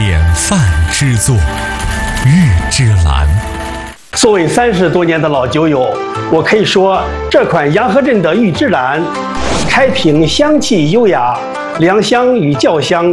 典范之作，玉芝兰。 作为30多年的老酒友，我可以说，这款洋河镇的玉芝兰，开瓶香气优雅，良香与酵香